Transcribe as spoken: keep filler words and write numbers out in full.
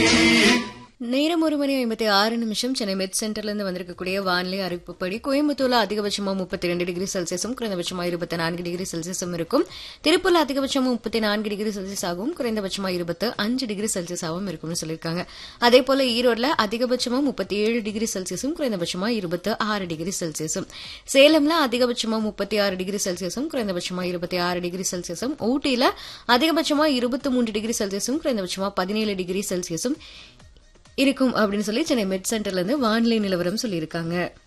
நேரம் ஒரு மணி ஐம்பத்தி ஆறு நிமிஷம் சென்னை மெட் சென்டர்ல இருந்து வந்திருக்கக்கூடிய வானிலை அறிவிப்புப்படி கோயம்புத்தூர்ல அதிகபட்சமா முப்பத்தி ரெண்டு டிகிரி செல்சியஸும் குறைந்தபட்சமா இருபத்தி நான்கு டிகிரி செல்சியஸும் இருக்கும். திருப்பூர்ல அதிகபட்சமா முப்பத்தி நான்கு டிகிரி செல்சியஸ் ஆகவும் குறைந்தபட்சமா இருபத்தி அஞ்சு டிகிரி செல்சியஸ் ஆகவும் இருக்கும்னு சொல்லியிருக்காங்க. அதே போல ஈரோடுல அதிகபட்சமா முப்பத்தி ஏழு டிகிரி செல்சியஸும் குறைந்தபட்சமா இருபத்தி ஆறு டிகிரி செல்சியஸும். சேலம்ல அதிகபட்சமா முப்பத்தி ஆறு டிகிரி செல்சியஸும் குறைந்தபட்சமா இருபத்தி ஆறு டிகிரி செல்சியஸும். ஊட்டியில அதிகபட்சமா இருபத்தி மூன்று டிகிரி செல்சியஸும் குறைந்தபட்சமா பதினேழு டிகிரி செல்சியஸும் இருக்கும் அப்படின்னு சொல்லி சென்னை மெட் சென்டர்ல இருந்து வானிலை நிலவரம் சொல்லியிருக்காங்க.